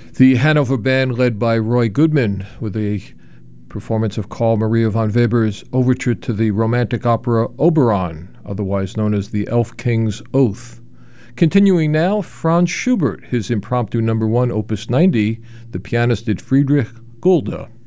The Hanover Band, led by Roy Goodman, with a performance of Carl Maria von Weber's overture to the romantic opera Oberon, otherwise known as the Elf King's Oath. Continuing now, Franz Schubert, his impromptu number 1, opus 90, the pianist did Friedrich Gulda.